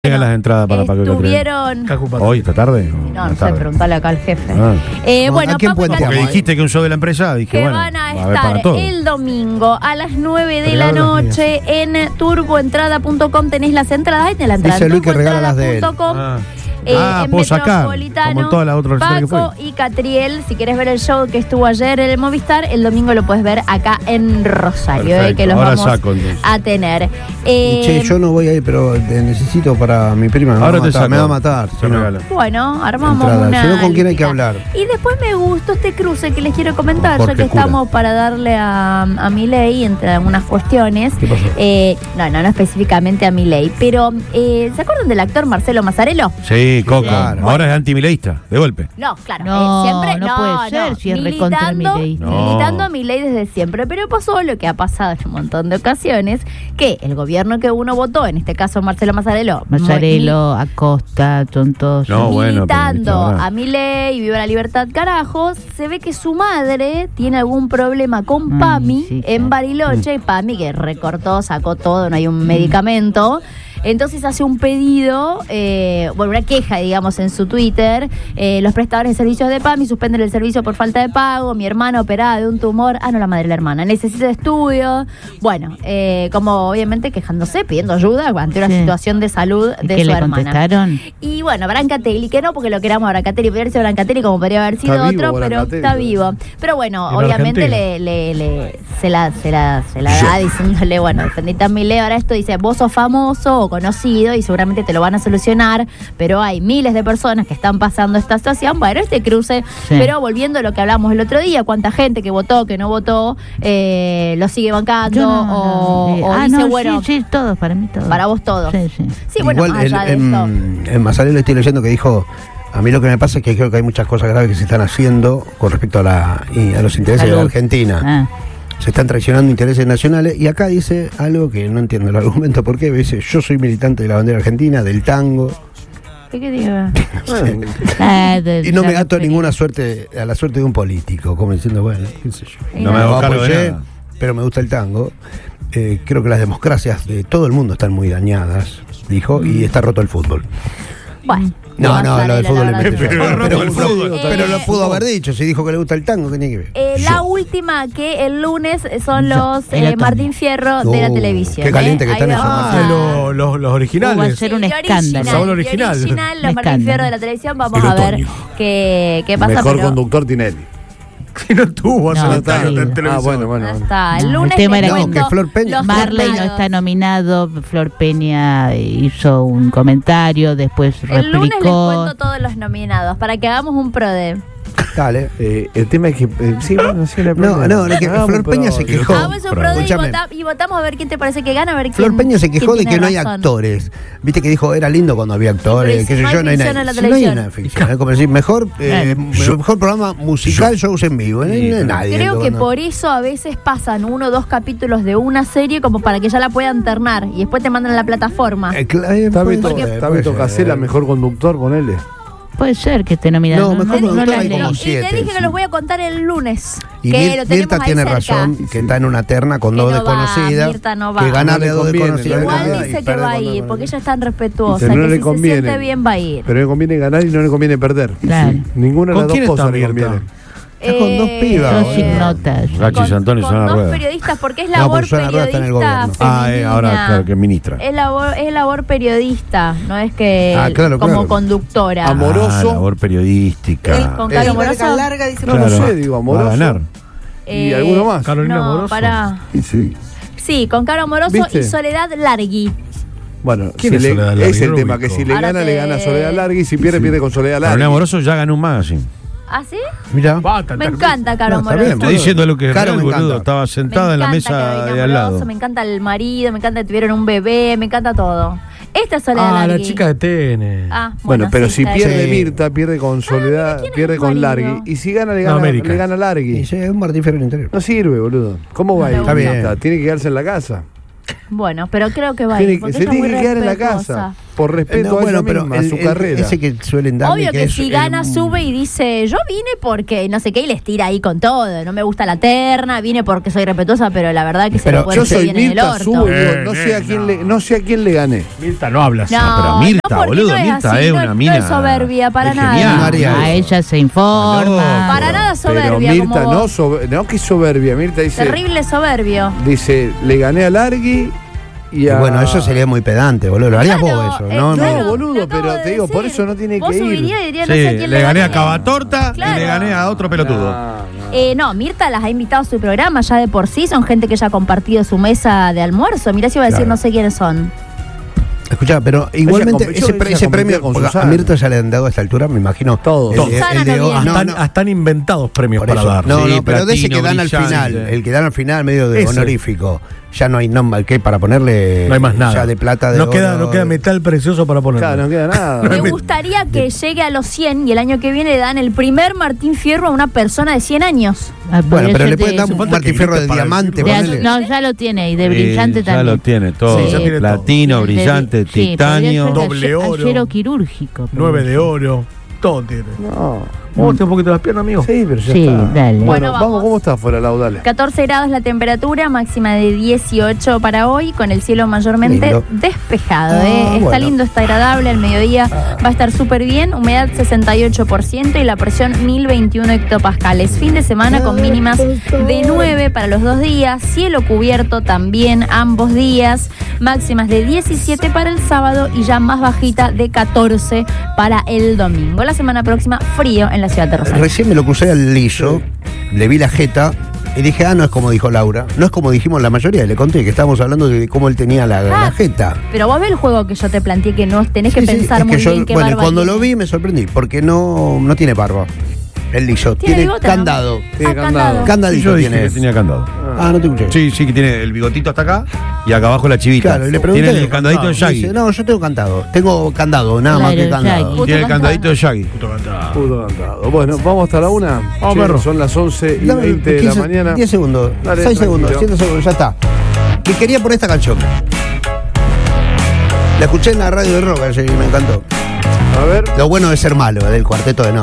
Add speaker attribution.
Speaker 1: Llegan las entradas para Paco y
Speaker 2: Estuvieron...
Speaker 1: ¿Hoy, esta tarde?
Speaker 2: No sé, preguntale acá al jefe.
Speaker 1: Bueno,
Speaker 2: ¿a quién
Speaker 1: Paco y Porque dijiste que un show de la empresa, dije,
Speaker 2: que
Speaker 1: bueno,
Speaker 2: van a
Speaker 1: ver para
Speaker 2: estar
Speaker 1: todo.
Speaker 2: el domingo a las 9 de la noche en turboentrada.com. Tenés las entradas, ahí tenés la entrada.
Speaker 3: Dice Luis que regala las de él.
Speaker 2: En
Speaker 1: puedo sacar,
Speaker 2: Metropolitano,
Speaker 1: como en todas las otras que
Speaker 2: Paco y Catriel. Si querés ver el show que estuvo ayer en el Movistar, el domingo lo puedes ver acá en Rosario, que los
Speaker 1: ahora
Speaker 2: vamos a tener.
Speaker 3: Che, yo no voy a ir, pero te necesito para mi prima. Me va a matar.
Speaker 1: Se regala.
Speaker 2: Bueno, armamos
Speaker 3: Entrada.
Speaker 2: una.
Speaker 3: Si no, ¿con quién hay que
Speaker 2: lista.
Speaker 3: hablar?
Speaker 2: Y después me gustó este cruce que les quiero comentar,
Speaker 3: Jorge
Speaker 2: ya que
Speaker 3: Cura.
Speaker 2: estamos para darle a Milei entre algunas cuestiones.
Speaker 3: ¿Qué pasó?
Speaker 2: No específicamente a Milei, pero ¿se acuerdan del actor Marcelo Mazzarello?
Speaker 1: Sí, Coco.
Speaker 3: Claro.
Speaker 1: Ahora es antimileísta, de golpe.
Speaker 2: No, claro,
Speaker 4: No,
Speaker 2: siempre
Speaker 4: no puede ser si es recontra mileísta.
Speaker 2: militando a Milei desde siempre, pero pasó lo que ha pasado en un montón de ocasiones, que el gobierno que uno votó, en este caso Marcelo Mazzarello,
Speaker 4: Acosta, son todos.
Speaker 1: No, bueno, pero
Speaker 2: militando
Speaker 1: ahora.
Speaker 2: a Milei, viva la libertad, carajos, se ve que su madre tiene algún problema con PAMI
Speaker 4: sí,
Speaker 2: en
Speaker 4: claro.
Speaker 2: Bariloche, PAMI que recortó, sacó todo, no hay un medicamento. Entonces hace un pedido, una queja, digamos, en su Twitter. Los prestadores de servicios de PAMI suspenden el servicio por falta de pago. Mi hermana operada de un tumor. No, la madre de la hermana. Necesita estudio. Bueno, como obviamente quejándose, pidiendo ayuda ante una situación de salud de
Speaker 4: ¿Qué
Speaker 2: su
Speaker 4: le
Speaker 2: hermana.
Speaker 4: contestaron?
Speaker 2: Y bueno, Brancatelli, que no porque lo queramos a Brancatelli, podría ser Brancatelli como podría haber sido
Speaker 5: Está
Speaker 2: otro,
Speaker 5: vivo,
Speaker 2: pero
Speaker 5: Brancatelli.
Speaker 2: está vivo. Pero bueno,
Speaker 5: En
Speaker 2: obviamente
Speaker 5: Argentina.
Speaker 2: se la da diciéndole, bueno, defendiste a Milei, ahora esto dice, vos sos famoso o conocido y seguramente te lo van a solucionar, pero hay miles de personas que están pasando esta situación. Bueno, este cruce, pero volviendo a lo que hablamos el otro día, cuánta gente que votó, que no votó, lo sigue bancando o dice, bueno,
Speaker 4: sí, todos, para mí todos.
Speaker 2: para vos todo.
Speaker 4: Sí.
Speaker 2: Bueno,
Speaker 3: Igual
Speaker 2: más allá de esto.
Speaker 3: en Mazzarello estoy leyendo que dijo: a mí lo que me pasa es que creo que hay muchas cosas graves que se están haciendo con respecto a los intereses de la Argentina. Se están traicionando intereses nacionales, y acá dice algo que no entiendo el argumento. ¿Por qué? Dice: yo soy militante de la bandera argentina, del tango,
Speaker 2: ¿Qué diga?
Speaker 3: y no me gato a ninguna suerte, a la suerte de un político, como diciendo, bueno, qué sé yo.
Speaker 1: No me hago cargo de
Speaker 3: apoyé,
Speaker 1: nada.
Speaker 3: pero me gusta el tango. Creo que las democracias de todo el mundo están muy dañadas, dijo, y está roto el fútbol.
Speaker 2: Bueno.
Speaker 3: No, lo del fútbol es
Speaker 1: Pero
Speaker 3: pero lo pudo haber dicho. Si dijo que le gusta el tango, ¿qué tiene que ver?
Speaker 2: La última, que el lunes son los
Speaker 4: el
Speaker 2: Martín Fierro de la televisión.
Speaker 3: Qué caliente que
Speaker 2: Ahí
Speaker 3: están esos
Speaker 2: vamos
Speaker 3: Martín.
Speaker 2: a-
Speaker 5: Los originales.
Speaker 4: Va a ser un escándalo.
Speaker 5: Sabor original.
Speaker 2: Los
Speaker 4: Un
Speaker 2: Martín
Speaker 4: escándalo.
Speaker 2: Fierro de la televisión. Vamos
Speaker 1: El
Speaker 2: a ver
Speaker 1: otoño.
Speaker 2: qué pasa.
Speaker 5: Mejor
Speaker 2: pero
Speaker 5: conductor Tinelli.
Speaker 1: que no tuvo
Speaker 4: No,
Speaker 1: hace
Speaker 4: está
Speaker 1: tanto
Speaker 4: bien.
Speaker 1: en televisión.
Speaker 5: Bueno.
Speaker 2: ya está. El
Speaker 4: No,
Speaker 2: lunes
Speaker 4: el tema
Speaker 2: les
Speaker 4: era
Speaker 2: cuento
Speaker 3: que Flor Peña-
Speaker 2: los
Speaker 4: Marley no
Speaker 2: nominados.
Speaker 4: está nominado, Flor Peña hizo un comentario, después
Speaker 2: El lunes les
Speaker 4: replicó.
Speaker 2: cuento todos los nominados para que hagamos un PRODE.
Speaker 3: Dale.
Speaker 5: El tema es que. Sí, bueno, sí,
Speaker 3: No, es que Flor Peña se quejó.
Speaker 2: Hagamos un PRODE
Speaker 3: Escúchame.
Speaker 2: y votamos a ver quién te parece que gana, a ver quién.
Speaker 3: Flor Peña se quejó
Speaker 2: quién
Speaker 3: de que
Speaker 2: tiene
Speaker 3: no hay
Speaker 2: razón.
Speaker 3: actores. Viste que dijo, era lindo cuando había actores,
Speaker 2: pero
Speaker 3: qué
Speaker 2: no
Speaker 3: sé
Speaker 2: hay
Speaker 3: yo, no hay
Speaker 2: ficción
Speaker 3: nada.
Speaker 2: en la
Speaker 3: Si no hay
Speaker 2: televisión.
Speaker 3: una ficción, es como decir, mejor programa musical, shows en vivo. No hay nadie.
Speaker 2: Creo que
Speaker 3: no.
Speaker 2: por eso a veces pasan 1 o 2 capítulos de una serie como para que ya la puedan ternar y después te mandan a la plataforma.
Speaker 5: Está
Speaker 3: puede
Speaker 5: Beto,
Speaker 3: ser,
Speaker 5: está
Speaker 3: puede
Speaker 5: Beto
Speaker 3: ser.
Speaker 5: Casella, mejor conductor, ponele.
Speaker 4: Puede ser que esté nominado.
Speaker 3: No, mejor
Speaker 4: no
Speaker 3: conductor
Speaker 4: la
Speaker 3: hay
Speaker 4: leí.
Speaker 3: como
Speaker 2: Y
Speaker 3: 7.
Speaker 2: te dije que los voy a contar el lunes.
Speaker 3: Y
Speaker 2: que lo tenemos
Speaker 3: Mirta
Speaker 2: ahí
Speaker 3: tiene
Speaker 2: cerca.
Speaker 3: razón, que está en una terna con
Speaker 2: Que
Speaker 3: dos
Speaker 2: no va,
Speaker 3: desconocidas.
Speaker 2: Mirta no va.
Speaker 3: Que ganarle a
Speaker 5: No
Speaker 3: dos
Speaker 5: le conviene,
Speaker 3: desconocidas.
Speaker 2: Igual
Speaker 3: nada, y
Speaker 2: dice que
Speaker 3: perder
Speaker 2: va a
Speaker 3: con
Speaker 2: ir
Speaker 3: dos
Speaker 2: porque ella
Speaker 3: conocidas.
Speaker 2: es tan respetuosa
Speaker 5: Pero no
Speaker 2: que
Speaker 5: le
Speaker 2: si
Speaker 5: conviene.
Speaker 2: se siente bien va a ir.
Speaker 5: Pero le conviene ganar y no le conviene perder.
Speaker 4: Claro.
Speaker 5: Ninguna de
Speaker 1: ¿Con
Speaker 5: las dos
Speaker 1: quién
Speaker 5: cosas
Speaker 1: está
Speaker 5: le
Speaker 1: Mirta?
Speaker 5: conviene.
Speaker 3: Está con dos pibas.
Speaker 4: Dos
Speaker 3: boludo.
Speaker 4: ignotas.
Speaker 1: Gachi Santoni
Speaker 2: con
Speaker 1: son a
Speaker 2: dos
Speaker 1: rueda.
Speaker 2: periodistas porque es
Speaker 3: No,
Speaker 2: labor
Speaker 3: porque Susana Rueda está en el
Speaker 2: periodista
Speaker 3: gobierno.
Speaker 2: femenina.
Speaker 1: Ahora, claro, que ministra.
Speaker 2: Es labor periodista, no es que
Speaker 3: Claro,
Speaker 2: como
Speaker 3: claro.
Speaker 2: conductora.
Speaker 5: Amoroso.
Speaker 1: Labor periodística.
Speaker 2: Con Caro Moroso.
Speaker 6: larga, dice
Speaker 5: No, no
Speaker 1: Claro.
Speaker 5: sé, digo,
Speaker 1: Va a
Speaker 5: Amoroso.
Speaker 1: ganar.
Speaker 5: ¿Y alguno más?
Speaker 1: Carolina
Speaker 2: no,
Speaker 1: Moroso.
Speaker 2: pará.
Speaker 1: Sí.
Speaker 2: Sí, con Caro Moroso
Speaker 5: ¿Viste?
Speaker 2: y Soledad Largui.
Speaker 5: Bueno,
Speaker 1: ¿Quién es Soledad Largui?
Speaker 5: es el
Speaker 1: No
Speaker 5: tema,
Speaker 1: ubico.
Speaker 5: que si le
Speaker 2: Ahora
Speaker 5: gana, le gana a
Speaker 2: te-
Speaker 5: Soledad Largui, y si pierde, pierde con Soledad Largui.
Speaker 1: Carolina Moroso ya ganó un magazine.
Speaker 2: ¿Ah, sí?
Speaker 3: Mirá.
Speaker 2: Me encanta Caro
Speaker 3: No, está
Speaker 2: Moroso.
Speaker 3: bien,
Speaker 1: Estoy diciendo lo que es
Speaker 3: Caro
Speaker 1: real,
Speaker 3: me
Speaker 1: boludo.
Speaker 3: encanta.
Speaker 1: Estaba sentada en la mesa
Speaker 2: Carolina
Speaker 1: de al lado.
Speaker 2: Moroso, me encanta el marido, me encanta que tuvieron un bebé, me encanta todo. Esta es Soledad
Speaker 1: Ah,
Speaker 2: Largui.
Speaker 1: la chica de TN.
Speaker 2: Ah,
Speaker 5: Bueno, pero
Speaker 2: sí,
Speaker 5: si
Speaker 2: está
Speaker 5: pierde
Speaker 2: bien.
Speaker 5: Mirta, pierde con Soledad,
Speaker 2: ¿quién es
Speaker 5: pierde
Speaker 2: el
Speaker 5: con
Speaker 2: marido?
Speaker 5: Largui. Y si gana, le
Speaker 1: No,
Speaker 5: gana,
Speaker 1: América.
Speaker 5: le gana Largui.
Speaker 3: Y sí, es un Martín Fierro interior.
Speaker 5: No sirve, boludo. ¿Cómo va a ir?
Speaker 2: Está
Speaker 3: bien.
Speaker 5: Mirta? Tiene que quedarse en la casa.
Speaker 2: Bueno, pero creo que va a
Speaker 5: Tiene
Speaker 2: ir,
Speaker 5: que-
Speaker 2: porque
Speaker 5: se
Speaker 2: ella es
Speaker 5: tiene
Speaker 2: muy
Speaker 5: que quedar en la
Speaker 2: respetuosa.
Speaker 5: casa. por respeto a ella misma, a su carrera.
Speaker 3: Ese que suelen darle,
Speaker 2: Obvio que
Speaker 3: es
Speaker 2: si gana, sube y dice, yo vine porque no sé qué, y les tira ahí con todo. No me gusta la terna, vine porque soy respetuosa, pero la verdad que se lo puede
Speaker 5: yo
Speaker 2: hacer
Speaker 5: soy
Speaker 2: bien en el
Speaker 5: Mirta,
Speaker 2: orto.
Speaker 5: subo y digo, no sé a quién le gané.
Speaker 1: Mirta no habla así.
Speaker 2: No,
Speaker 1: pero Mirta,
Speaker 2: no, porque
Speaker 1: boludo,
Speaker 2: no es
Speaker 1: Mirta
Speaker 2: así,
Speaker 1: es
Speaker 2: no-
Speaker 1: una
Speaker 2: no
Speaker 1: mina.
Speaker 2: es soberbia para
Speaker 1: es
Speaker 2: nada.
Speaker 1: genial.
Speaker 3: No haría
Speaker 4: A
Speaker 3: eso.
Speaker 4: ella se informa.
Speaker 2: Para nada
Speaker 5: Pero
Speaker 2: soberbia
Speaker 5: Mirta
Speaker 2: como vos.
Speaker 5: no que soberbia. Mirta dice,
Speaker 2: Terrible soberbio.
Speaker 5: dice, le gané a Largui y a...
Speaker 3: Bueno, eso sería muy pedante, boludo. Lo harías
Speaker 2: Claro,
Speaker 3: vos eso, ¿no?
Speaker 5: claro,
Speaker 3: No.
Speaker 5: boludo,
Speaker 2: lo acabo
Speaker 5: pero
Speaker 2: de
Speaker 5: te digo, por
Speaker 2: decir.
Speaker 5: eso no tiene
Speaker 2: Vos
Speaker 5: que ir.
Speaker 2: subirías y dirías,
Speaker 1: Sí,
Speaker 2: no sé a quién
Speaker 1: le gané a
Speaker 2: gané.
Speaker 1: Cavatorta
Speaker 2: Claro.
Speaker 1: y le gané a otro pelotudo.
Speaker 2: No, Mirta las ha invitado a su programa ya de por sí, son gente que ya ha compartido su mesa de almuerzo. Mirá si iba a decir
Speaker 3: Claro.
Speaker 2: no sé quiénes son.
Speaker 3: Escuchá, pero igualmente
Speaker 5: ella
Speaker 3: ese
Speaker 5: competía
Speaker 3: premio
Speaker 5: con
Speaker 3: porque a
Speaker 5: Susana.
Speaker 3: Mirta ya le han dado a esta altura, me imagino.
Speaker 5: Todos.
Speaker 2: Susana no viene.
Speaker 1: Están inventados premios
Speaker 3: Por
Speaker 1: para
Speaker 3: eso.
Speaker 1: dar.
Speaker 3: No,
Speaker 1: Sí,
Speaker 3: no, pero de ese que
Speaker 1: platino,
Speaker 3: dan al
Speaker 1: brillante.
Speaker 3: final, el que dan al final medio de
Speaker 1: Ese.
Speaker 3: honorífico. Ya no hay nombre que para ponerle.
Speaker 1: No hay más nada.
Speaker 3: Ya de plata de
Speaker 1: no
Speaker 3: oro.
Speaker 1: queda metal precioso para poner.
Speaker 5: Claro, no queda nada.
Speaker 2: Me gustaría que llegue a los 100 y el año que viene le dan el primer Martín Fierro a una persona de 100 años.
Speaker 4: Ah,
Speaker 3: Bueno,
Speaker 4: porque
Speaker 3: pero
Speaker 4: yo
Speaker 3: le
Speaker 4: te-
Speaker 3: pueden dar un
Speaker 1: falta
Speaker 3: Martín
Speaker 1: que
Speaker 3: Fierro de
Speaker 1: grite para
Speaker 3: diamante.
Speaker 4: de
Speaker 3: ponele.
Speaker 4: azul- no, ya lo tiene, y de brillante
Speaker 1: ya
Speaker 4: también.
Speaker 1: lo tiene todo.
Speaker 4: Sí, ya
Speaker 1: Ya
Speaker 4: tiene
Speaker 1: platino,
Speaker 4: De-
Speaker 1: brillante,
Speaker 4: sí,
Speaker 1: titanio.
Speaker 4: podría ser
Speaker 1: Doble oro.
Speaker 4: acero quirúrgico. pero-
Speaker 1: 9 de oro. Todo tiene.
Speaker 5: No.
Speaker 1: ¿Vos tenés un poquito las piernas, amigo?
Speaker 5: Sí, pero ya
Speaker 4: Sí,
Speaker 5: está.
Speaker 4: dale.
Speaker 5: Bueno,
Speaker 2: Bueno,
Speaker 5: vamos,
Speaker 2: vamos.
Speaker 5: ¿cómo está afuera, Lau? Dale.
Speaker 2: 14 grados la temperatura, máxima de 18 para hoy, con el cielo mayormente
Speaker 3: Lindo.
Speaker 2: despejado.
Speaker 3: Ah,
Speaker 2: Está
Speaker 3: bueno.
Speaker 2: lindo, está agradable, al mediodía va a estar súper bien, humedad 68% y la presión 1021 hectopascales. Fin de semana con mínimas de 9 para los 2 días, cielo cubierto también ambos días, máximas de 17 para el sábado y ya más bajita de 14 para el domingo. La semana próxima, frío en la ciudad de Rosario.
Speaker 3: Recién me lo crucé al liso, le vi la jeta y dije, no es como dijo Laura, no es como dijimos la mayoría, le conté que estábamos hablando de cómo él tenía la jeta.
Speaker 2: Pero vos ves el juego que yo te planteé que no tenés que
Speaker 3: Sí, sí,
Speaker 2: pensar
Speaker 3: es
Speaker 2: muy
Speaker 3: que yo,
Speaker 2: bien qué
Speaker 3: bueno,
Speaker 2: barba
Speaker 3: cuando
Speaker 2: tiene.
Speaker 3: lo vi me sorprendí, porque no tiene barba. El liso,
Speaker 2: ¿Tiene
Speaker 3: tiene
Speaker 2: bigote, no?
Speaker 3: candado.
Speaker 5: Tiene
Speaker 2: Ah,
Speaker 5: candado.
Speaker 3: Candadito
Speaker 1: Yo dije
Speaker 3: tiene.
Speaker 1: que tenía candado.
Speaker 3: Ah, no te escuché.
Speaker 1: Sí, sí, que tiene el bigotito hasta acá y acá abajo la chivita.
Speaker 3: Claro, y le pregunté.
Speaker 1: Tiene el candadito de Shaggy.
Speaker 3: Dice, no, yo tengo candado. Tengo candado, nada
Speaker 4: Claro,
Speaker 3: más que candado.
Speaker 4: Shaggy.
Speaker 1: Tiene el candadito de Shaggy.
Speaker 5: Puto cantado. Bueno, vamos hasta la 1.
Speaker 1: Vamos, perro.
Speaker 5: Son las 11:20
Speaker 3: Dame
Speaker 5: de la
Speaker 3: 15,
Speaker 5: mañana.
Speaker 3: 10 segundos,
Speaker 5: Dale,
Speaker 3: 6 segundos,
Speaker 5: tranquilo.
Speaker 3: 7 segundos, ya está. Que quería por esta canción. La escuché en la radio de rock ayer y me encantó.
Speaker 5: A ver.
Speaker 3: Lo bueno de ser malo, del cuarteto de no.